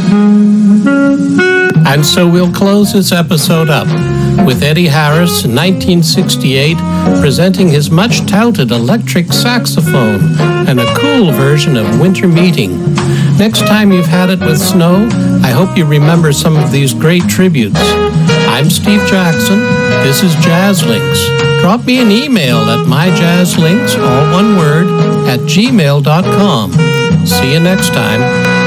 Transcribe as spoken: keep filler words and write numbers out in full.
And so we'll close this episode up with Eddie Harris in nineteen sixty-eight presenting his much-touted electric saxophone and a cool version of Winter Meeting. Next time you've had it with snow, I hope you remember some of these great tributes. I'm Steve Jackson. This is Jazz Links. Drop me an email at myjazzlinks, all one word, at gmail dot com. See you next time.